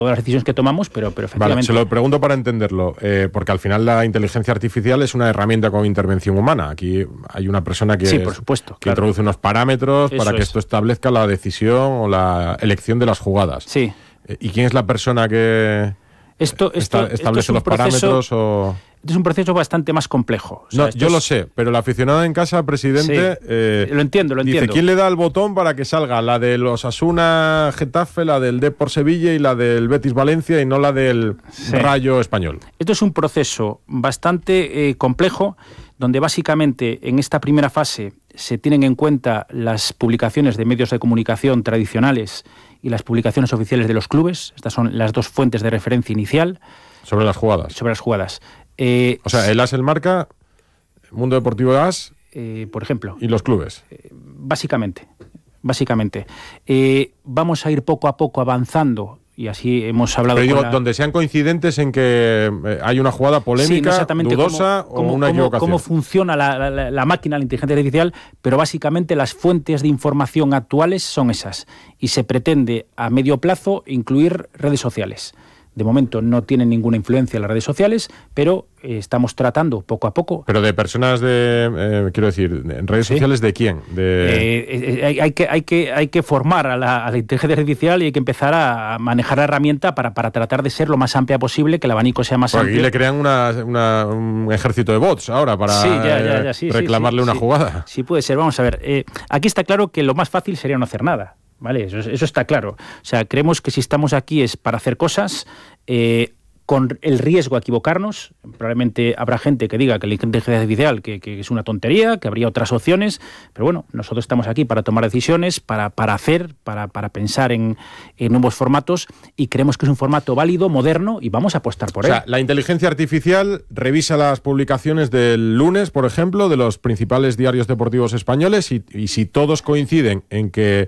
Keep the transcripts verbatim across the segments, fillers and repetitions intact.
todas las decisiones que tomamos, pero, pero efectivamente... Vale, se lo pregunto para entenderlo, eh, porque al final la inteligencia artificial es una herramienta con intervención humana. Aquí hay una persona que, sí, es, por supuesto, que claro. introduce unos parámetros Eso para que es. esto establezca la decisión o la elección de las jugadas. Sí. Eh, ¿Y quién es la persona que esto, esto, esta, establece esto es un los proceso, parámetros? O... Es un proceso bastante más complejo. O sea, no, yo es... lo sé, pero el aficionado en casa, presidente, sí, eh, lo entiendo, lo dice, entiendo. ¿quién le da el botón para que salga la del Osasuna Getafe, la del Depor Sevilla y la del Betis Valencia y no la del sí. Rayo Español? Esto es un proceso bastante eh, complejo, donde básicamente en esta primera fase se tienen en cuenta las publicaciones de medios de comunicación tradicionales y las publicaciones oficiales de los clubes. Estas son las dos fuentes de referencia inicial. Sobre las jugadas. Sobre las jugadas. Eh, o sea, el AS, el Marca, Mundo Deportivo AS, eh, por ejemplo. Y los clubes. Eh, básicamente, básicamente. Eh, vamos a ir poco a poco avanzando, y así hemos hablado... Pero digo, con la... donde sean coincidentes en que eh, hay una jugada polémica, sí, no dudosa cómo, cómo, o una cómo, equivocación. Cómo funciona la, la, la máquina, la inteligencia artificial, pero básicamente las fuentes de información actuales son esas. Y se pretende a medio plazo incluir redes sociales. De momento no tienen ninguna influencia en las redes sociales, pero eh, estamos tratando poco a poco. Pero de personas de, eh, quiero decir, ¿en redes ¿Sí? sociales de quién? De... Eh, eh, hay, hay, que, hay, que, hay que formar a la, a la inteligencia artificial y hay que empezar a manejar la herramienta para, para tratar de ser lo más amplia posible, que el abanico sea más Porque amplio. Aquí le crean una, una, un ejército de bots ahora para sí, ya, ya, ya, sí, reclamarle sí, sí, una sí. jugada. Sí, puede ser. Vamos a ver. Eh, aquí está claro que lo más fácil sería no hacer nada. ¿Vale? Eso, eso está claro. O sea, creemos que si estamos aquí es para hacer cosas eh, con el riesgo a equivocarnos. Probablemente habrá gente que diga que la inteligencia artificial que, que es una tontería, que habría otras opciones, pero bueno, nosotros estamos aquí para tomar decisiones, para, para hacer, para, para pensar en, en nuevos formatos, y creemos que es un formato válido, moderno, y vamos a apostar por él. O él. sea, la inteligencia artificial revisa las publicaciones del lunes, por ejemplo, de los principales diarios deportivos españoles, y, y si todos coinciden en que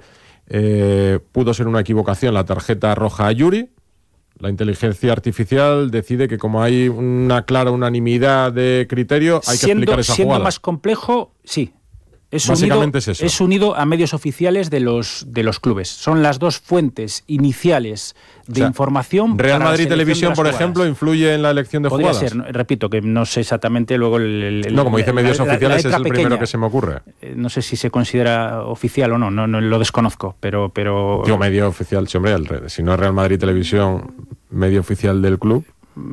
Eh, pudo ser una equivocación la tarjeta roja a Yuri, la inteligencia artificial decide que como hay una clara unanimidad de criterio hay siendo, que explicar esa siendo jugada. Más complejo, sí. Es Básicamente unido, es eso. Es unido a medios oficiales de los, de los clubes. Son las dos fuentes iniciales de o sea, información. Real para Madrid Televisión, por jugadas. ejemplo, influye en la elección de Podría jugadas. Ser, no, repito, que no sé exactamente luego el... el no, como dice medios la, oficiales, la, la es el pequeña. primero que se me ocurre. Eh, no sé si se considera oficial o no, no, no lo desconozco, pero... pero... Digo, medio oficial, sí, hombre, el, si no es Real Madrid Televisión, medio oficial del club.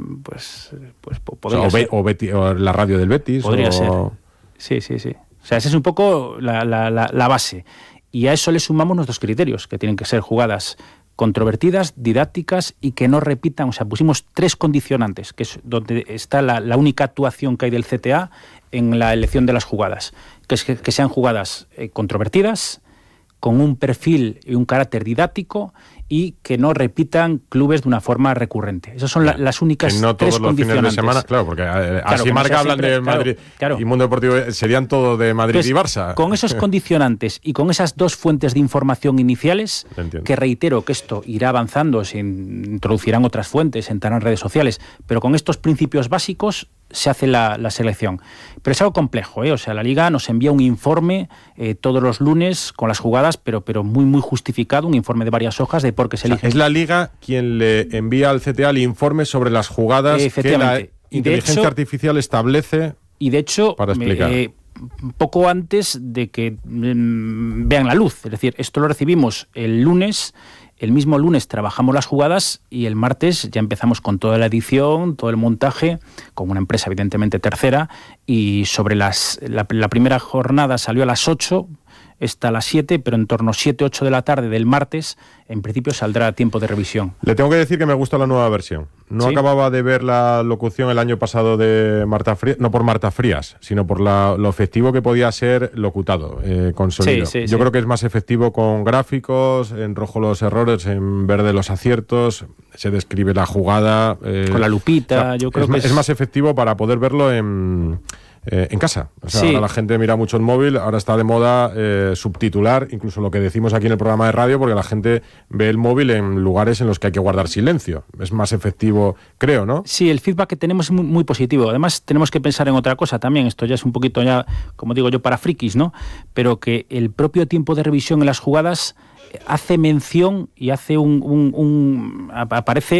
Pues, pues podría o sea, ser. O, Beti, o la radio del Betis. Podría o... ser. Sí, sí, sí. O sea, esa es un poco la, la, la, la base. Y a eso le sumamos nuestros criterios, que tienen que ser jugadas controvertidas, didácticas y que no repitan. O sea, pusimos tres condicionantes, que es donde está la, la única actuación que hay del C T A en la elección de las jugadas, que es que, que sean jugadas eh, controvertidas, con un perfil y un carácter didáctico, y que no repitan clubes de una forma recurrente. Esas son la, las únicas que no tres todos los fines de semana, claro, porque eh, claro, así Marca hablan siempre, de Madrid claro, claro. y Mundo Deportivo serían todo de Madrid Entonces, y Barça. Con esos condicionantes y con esas dos fuentes de información iniciales, que reitero que esto irá avanzando, se introducirán otras fuentes, entrarán en redes sociales, pero con estos principios básicos se hace la, la selección. Pero es algo complejo, ¿eh? O sea, la Liga nos envía un informe eh, todos los lunes con las jugadas, pero, pero muy, muy justificado, un informe de varias hojas de por qué se elige. O sea, es la Liga quien le envía al C T A el informe sobre las jugadas eh, que la inteligencia hecho, artificial establece y de hecho, para explicar. Eh, poco antes de que mmm, vean la luz. Es decir, esto lo recibimos el lunes. El mismo lunes trabajamos las jugadas y el martes ya empezamos con toda la edición, todo el montaje, con una empresa evidentemente tercera, y sobre las la, la primera jornada salió a las ocho, esta a las siete, pero en torno a siete, ocho de la tarde del martes, en principio saldrá a tiempo de revisión. Le tengo que decir que me gusta la nueva versión. No ¿Sí? acababa de ver la locución el año pasado de Marta Frías, no por Marta Frías, sino por la, lo efectivo que podía ser locutado eh, con sonido. Sí, sí, Yo sí. creo que es más efectivo con gráficos, en rojo los errores, en verde los aciertos, se describe la jugada. Eh, con la lupita, o sea, yo creo es, que es... es... es más efectivo para poder verlo en... eh, en casa. O sea, sí. Ahora la gente mira mucho el móvil, ahora está de moda eh, subtitular, incluso lo que decimos aquí en el programa de radio, porque la gente ve el móvil en lugares en los que hay que guardar silencio. Es más efectivo, creo, ¿no? Sí, el feedback que tenemos es muy, muy positivo. Además, tenemos que pensar en otra cosa también. Esto ya es un poquito, ya, como digo yo, para frikis, ¿no? Pero que el propio tiempo de revisión en las jugadas hace mención y hace un, un, un aparece